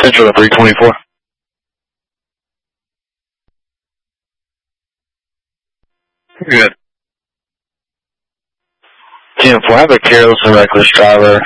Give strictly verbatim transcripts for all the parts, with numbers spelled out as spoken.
Central to three twenty-four. Good. ten four, I have a careless and reckless driver.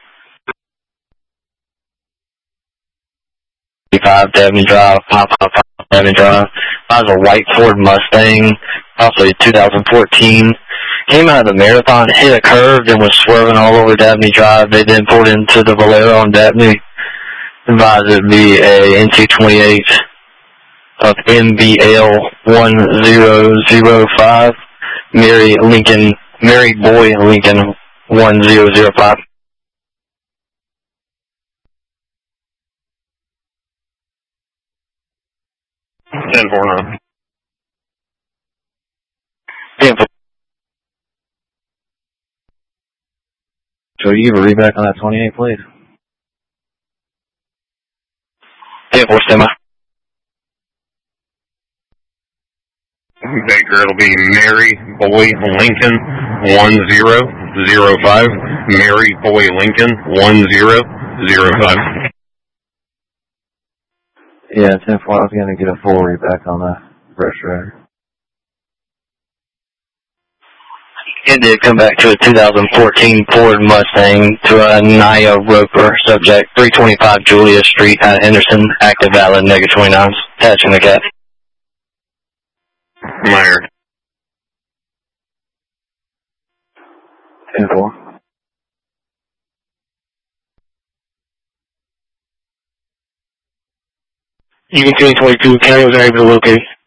five Dabney Drive, five five five Dabney Drive. I was a white Ford Mustang, possibly two thousand fourteen. Came out of the marathon, hit a curve, and was swerving all over Dabney Drive. They then pulled into the Valero on Dabney. Advised it would be a N C twenty-eight of M B L one zero zero five, Mary Lincoln, Mary Boy Lincoln one zero zero five. ten four nine. ten four. So you give a read back on that twenty-eight, please. ten four, stand by. Baker, it'll be Mary Boy Lincoln one zero zero five. Mary Boy Lincoln one zero zero five. Yeah, ten four, I was going to get a full read back on the brush driver. It did come back to a two thousand fourteen Ford Mustang to a Naya Roper, subject three twenty-five Julia Street at Henderson, active valid, negative twenty-nines, attaching the cat. Meyer. ten four. Union twenty twenty-two, County was able to locate.